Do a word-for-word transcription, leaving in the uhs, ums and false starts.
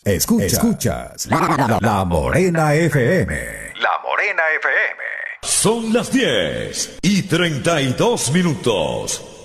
Escuchas, escuchas la, la, la Morena F M. La Morena F M. Son las diez y treinta y dos minutos.